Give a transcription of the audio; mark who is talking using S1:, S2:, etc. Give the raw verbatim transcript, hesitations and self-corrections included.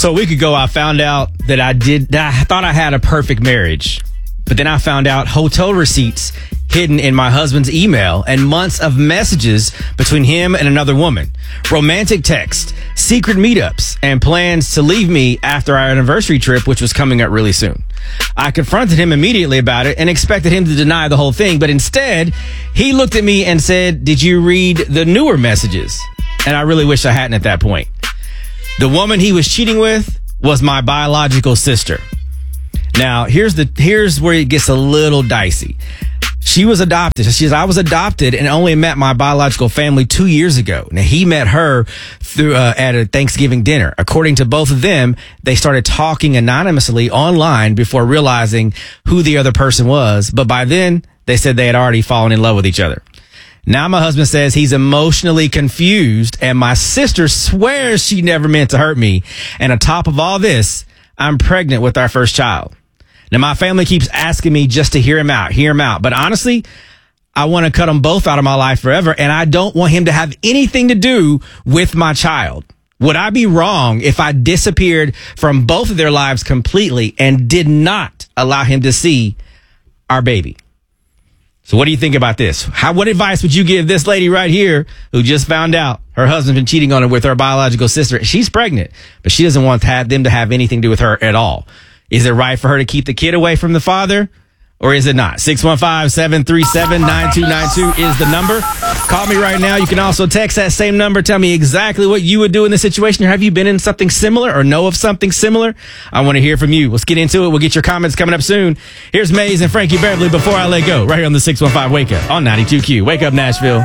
S1: So a week ago, I found out that I did, that I thought I had a perfect marriage. But then I found out hotel receipts hidden in my husband's email and months of messages between him and another woman. Romantic text, secret meetups, and plans to leave me after our anniversary trip, which was coming up really soon. I confronted him immediately about it and expected him to deny the whole thing. But instead, he looked at me and said, "Did you read the newer messages?" And I really wish I hadn't at that point. The woman he was cheating with was my biological sister. Now, here's the here's where it gets a little dicey. She was adopted. She says, I was adopted and only met my biological family two years ago. Now, he met her through uh, at a Thanksgiving dinner. According to both of them, they started talking anonymously online before realizing who the other person was. But by then, they said they had already fallen in love with each other. Now my husband says he's emotionally confused, and my sister swears she never meant to hurt me. And on top of all this, I'm pregnant with our first child. Now my family keeps asking me just to hear him out, hear him out. But honestly, I want to cut them both out of my life forever, and I don't want him to have anything to do with my child. Would I be wrong if I disappeared from both of their lives completely and did not allow him to see our baby? So what do you think about this? How, what advice would you give this lady right here who just found out her husband's been cheating on her with her biological sister? She's pregnant, but she doesn't want to have them to have anything to do with her at all. Is it right for her to keep the kid away from the father, or is it not? six one five, seven three seven, nine two nine two is the number. Call me right now. You can also text that same number. Tell me exactly what you would do in this situation. Or have you been in something similar or know of something similar? I want to hear from you. Let's get into it. We'll get your comments coming up soon. Here's Maze and Frankie Beverly before I let go. Right here on the six one five Wake Up on ninety-two Q. Wake up, Nashville.